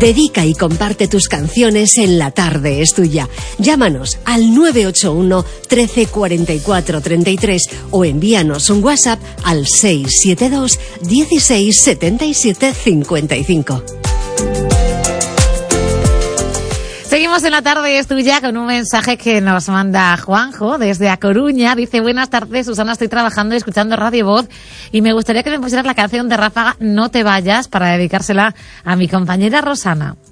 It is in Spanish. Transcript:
Dedica y comparte tus canciones en La Tarde es Tuya. Llámanos al 981 13 44 33 o envíanos un WhatsApp al 672 16 77 55. Seguimos en La Tarde es Tuya con un mensaje que nos manda Juanjo desde A Coruña. Dice: buenas tardes, Susana, estoy trabajando y escuchando Radio Voz y me gustaría que me pusieras la canción de Ráfaga No te vayas para dedicársela a mi compañera Rosana.